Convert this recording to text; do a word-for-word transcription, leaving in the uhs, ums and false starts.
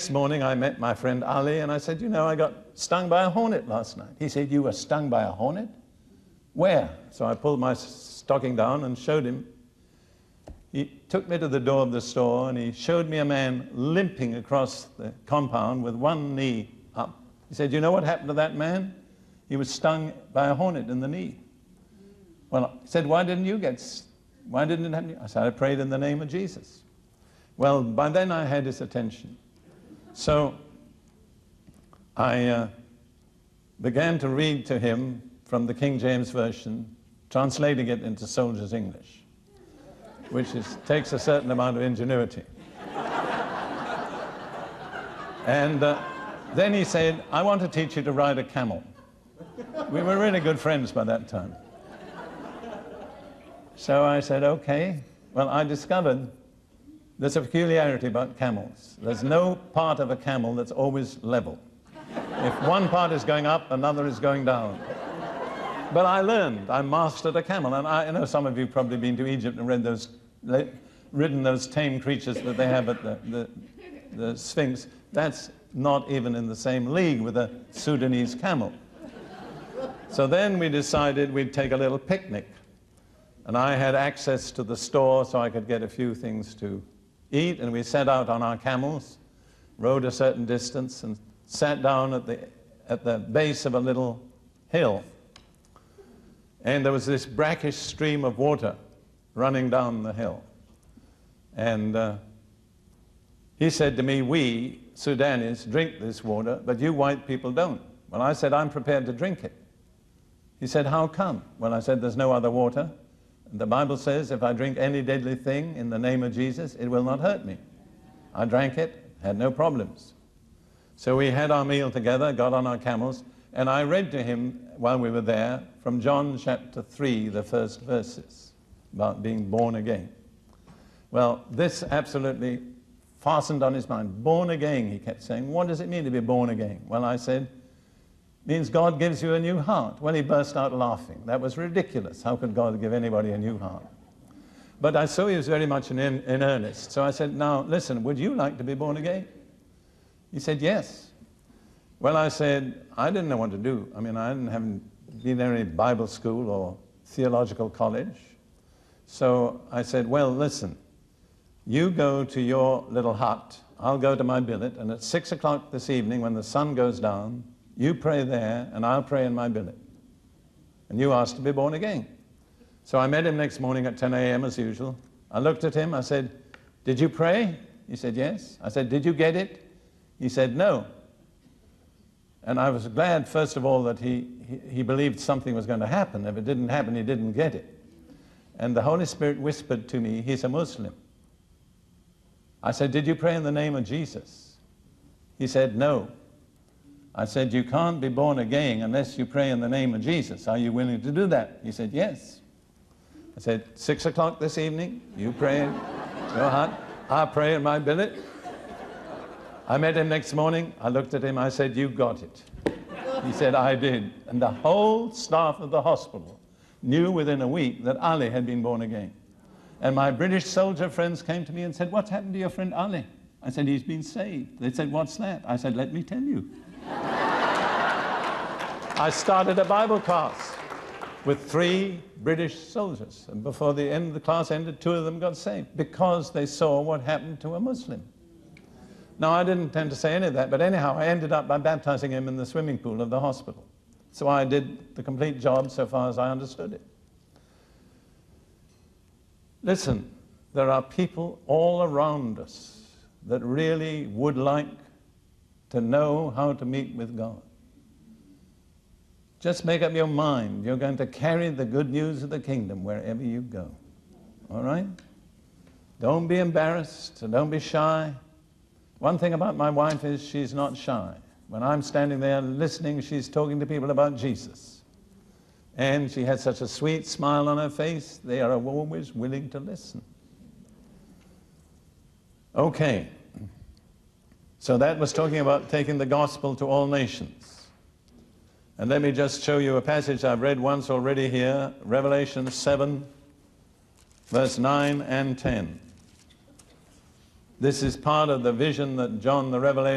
next morning I met my friend Ali, and I said, you know, I got stung by a hornet last night. He said, you were stung by a hornet? Where? So I pulled my stocking down and showed him. He took me to the door of the store, and he showed me a man limping across the compound with one knee up. He said, you know what happened to that man? He was stung by a hornet in the knee. Well, he said, why didn't you get, why didn't it happen to you? I said, I prayed in the name of Jesus. Well, by then I had his attention. So I uh, began to read to him from the King James Version, translating it into soldier's English, which is, takes a certain amount of ingenuity. And uh, then he said, I want to teach you to ride a camel. We were really good friends by that time. So I said, okay. Well, I discovered there's a peculiarity about camels. There's no part of a camel that's always level. If one part is going up, another is going down. But I learned, I mastered a camel. And I, I know some of you have probably been to Egypt and read those, ridden those tame creatures that they have at the, the, the Sphinx. That's not even in the same league with a Sudanese camel. So then we decided we'd take a little picnic. And I had access to the store so I could get a few things to eat. And we set out on our camels, rode a certain distance, and sat down at the, at the base of a little hill. And there was this brackish stream of water running down the hill. And uh, he said to me, we, Sudanese, drink this water, but you white people don't. Well, I said, I'm prepared to drink it. He said, how come? Well, I said, there's no other water. The Bible says, if I drink any deadly thing in the name of Jesus, it will not hurt me. I drank it, had no problems. So we had our meal together, got on our camels, and I read to him while we were there from John chapter three, the first verses, about being born again. Well, this absolutely fastened on his mind. Born again, he kept saying. What does it mean to be born again? Well, I said, means God gives you a new heart. Well, he burst out laughing. That was ridiculous. How could God give anybody a new heart? But I saw he was very much in, in earnest. So I said, now, listen, would you like to be born again? He said, yes. Well, I said, I didn't know what to do. I mean, I didn't haven't been in any Bible school or theological college. So I said, well, listen, you go to your little hut. I'll go to my billet. And at six o'clock this evening, when the sun goes down, you pray there, and I'll pray in my billet. And you ask to be born again. So I met him next morning at ten A M as usual. I looked at him, I said, did you pray? He said, yes. I said, did you get it? He said, no. And I was glad, first of all, that he, he, he believed something was going to happen. If it didn't happen, he didn't get it. And the Holy Spirit whispered to me, he's a Muslim. I said, did you pray in the name of Jesus? He said, no. I said, you can't be born again unless you pray in the name of Jesus. Are you willing to do that? He said, yes. I said, six o'clock this evening, you pray in your heart, I'll pray in my billet. I met him next morning, I looked at him, I said, you got it. He said, I did. And the whole staff of the hospital knew within a week that Ali had been born again. And my British soldier friends came to me and said, what's happened to your friend Ali? I said, he's been saved. They said, what's that? I said, let me tell you. I started a Bible class with three British soldiers. And before the end of the class ended, two of them got saved because they saw what happened to a Muslim. Now, I didn't intend to say any of that, but anyhow, I ended up by baptizing him in the swimming pool of the hospital. So I did the complete job so far as I understood it. Listen, there are people all around us that really would like to know how to meet with God. Just make up your mind. You're going to carry the good news of the kingdom wherever you go. All right? Don't be embarrassed. Don't be shy. One thing about my wife is she's not shy. When I'm standing there listening, she's talking to people about Jesus. And she has such a sweet smile on her face, they are always willing to listen. Okay. So that was talking about taking the gospel to all nations. And let me just show you a passage I've read once already here, Revelation seven, verse nine and ten. This is part of the vision that John the Revelator